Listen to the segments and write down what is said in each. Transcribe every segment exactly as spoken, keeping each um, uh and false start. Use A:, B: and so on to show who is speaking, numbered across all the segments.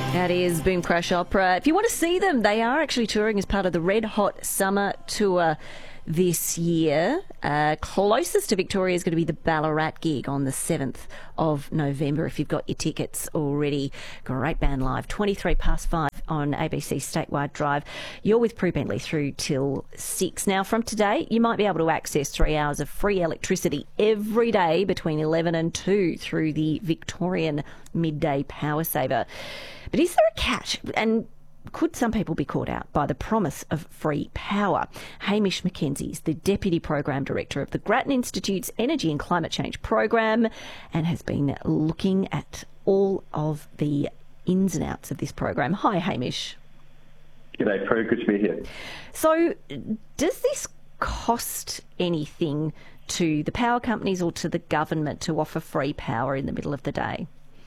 A: That is Boom Crash Opera. If you want to see them, they are actually touring as part of the Red Hot Summer Tour this year. Uh, closest to Victoria is going to be the Ballarat gig on the seventh of November if you've got your tickets already. Great band live, twenty-three past five on A B C Statewide Drive. You're with Prue Bentley through till six. Now, from today, you might be able to access three hours of free electricity every day between eleven and two through the Victorian Midday Power Saver. But is there a catch? And could some people be caught out by the promise of free power? Hamish McKenzie is the Deputy Program Director of the Grattan Institute's Energy and Climate Change Program and has been looking at all of the ins and outs of this program. Hi, Hamish.
B: G'day, Prue. Good to be here.
A: So, does this cost anything to the power companies or to the government to offer free power in the middle of the day?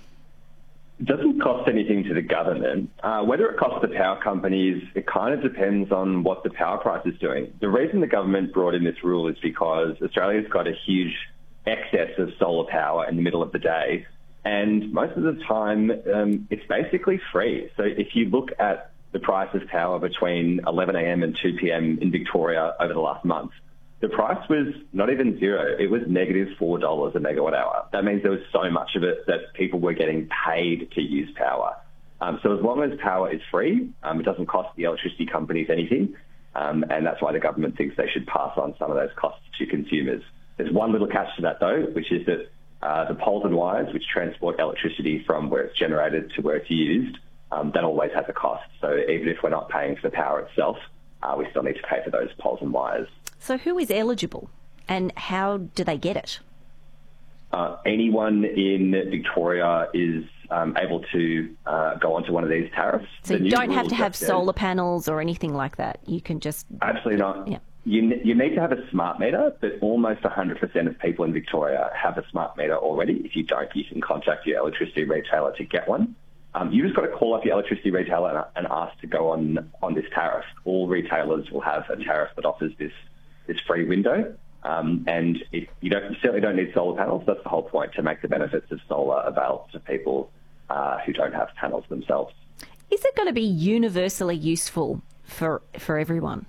B: It doesn't cost anything to the government. Uh, whether it costs the power companies, it kind of depends on what the power price is doing. The reason the government brought in this rule is because Australia's got a huge excess of solar power in the middle of the day, and most of the time um, it's basically free. So if you look at the price of power between eleven a.m. and two p.m. in Victoria over the last month, the price was not even zero. It was negative four dollars a megawatt hour. That means there was so much of it that people were getting paid to use power. Um, so as long as power is free, um, it doesn't cost the electricity companies anything. Um, and that's why the government thinks they should pass on some of those costs to consumers. There's one little catch to that, though, which is that uh, the poles and wires, which transport electricity from where it's generated to where it's used, um, that always has a cost. So even if we're not paying for the power itself, uh, we still need to pay for those poles and wires.
A: So who is eligible and how do they get it?
B: Uh, anyone in Victoria is um, able to uh, go onto one of these tariffs.
A: So
B: The
A: you
B: new
A: don't have to
B: rules
A: have
B: that
A: solar
B: says-
A: panels or anything like that. You can just...
B: Absolutely not.
A: Yeah.
B: You, you need to have a smart meter, but almost one hundred percent of people in Victoria have a smart meter already. If you don't, you can contact your electricity retailer to get one. Um, you just got to call up your electricity retailer and, and ask to go on, on this tariff. All retailers will have a tariff that offers this this free window. Um, and if you, don't, you certainly don't need solar panels. That's the whole point, to make the benefits of solar available to people uh, who don't have panels themselves.
A: Is it going to be universally useful for for everyone?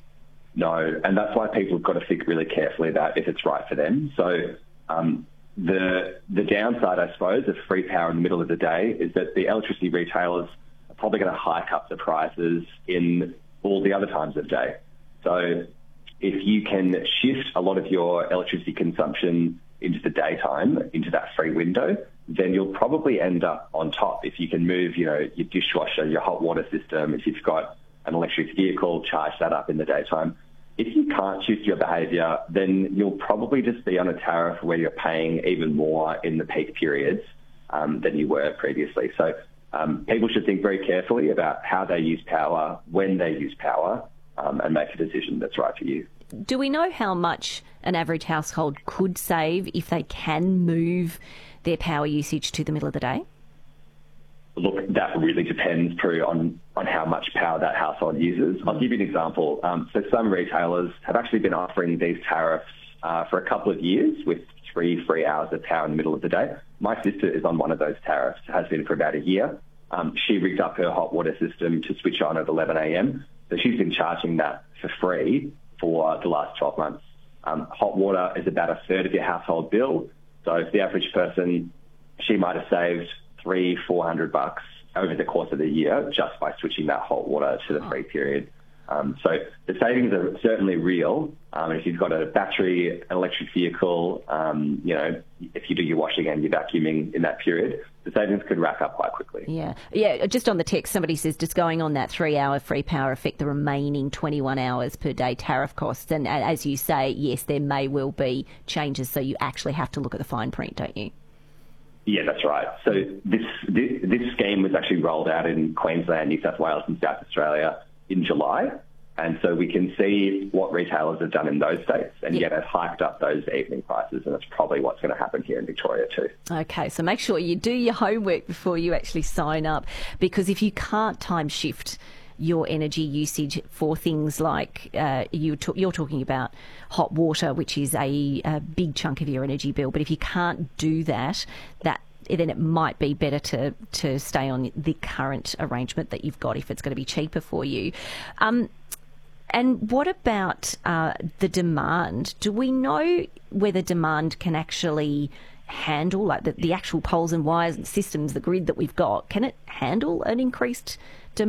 B: No, and that's why people have got to think really carefully about if it's right for them. So um, the the downside, I suppose, of free power in the middle of the day is that the electricity retailers are probably going to hike up the prices in all the other times of day. So if you can shift a lot of your electricity consumption into the daytime, into that free window, then you'll probably end up on top. If you can move, you know, your dishwasher, your hot water system, if you've got an electric vehicle, charge that up in the daytime. If you can't shift your behaviour, then you'll probably just be on a tariff where you're paying even more in the peak periods um, than you were previously. So um, people should think very carefully about how they use power, when they use power, um, and make a decision that's right for you.
A: Do we know how much an average household could save if they can move their power usage to the middle of the day?
B: Look, that really depends, Prue, on, on how much power that household uses. I'll give you an example. Um, so some retailers have actually been offering these tariffs uh, for a couple of years with three free hours of power in the middle of the day. My sister is on one of those tariffs, has been for about a year. Um, she rigged up her hot water system to switch on at eleven a.m. So she's been charging that for free for the last twelve months. Um, hot water is about a third of your household bill. So if the average person, she might have saved three, four hundred bucks over the course of the year just by switching that hot water to the free period. Um, so the savings are certainly real. Um, if you've got a battery, an electric vehicle, um, you know, if you do your washing and your vacuuming in that period, the savings could rack up quite quickly.
A: Yeah. Yeah. Just on the text, somebody says, just going on that three hour free power affect the remaining twenty-one hours per day tariff costs. And as you say, yes, there may well be changes. So you actually have to look at the fine print, don't you?
B: Yeah, that's right. So this, this this scheme was actually rolled out in Queensland, New South Wales and South Australia in July. And so we can see what retailers have done in those states, and
A: yep.
B: yet it hiked up those evening prices, and that's probably what's going to happen here in Victoria too.
A: Okay, so make sure you do your homework before you actually sign up, because if you can't time shift your energy usage for things like uh, you t- you're talking about hot water, which is a, a big chunk of your energy bill. But if you can't do that, that then it might be better to, to stay on the current arrangement that you've got if it's going to be cheaper for you. Um, and what about uh, the demand? Do we know whether demand can actually handle, like the, the actual poles and wires and systems, the grid that we've got, can it handle an increased demand?